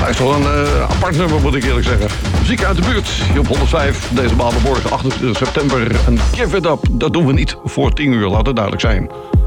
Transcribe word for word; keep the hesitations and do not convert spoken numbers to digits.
is toch een uh, apart nummer, moet ik eerlijk zeggen. Muziek uit de buurt, hier op honderdvijf. Deze maandagmorgen, achtentwintig september. En Give It Up, dat doen we niet voor tien uur, laat het duidelijk zijn.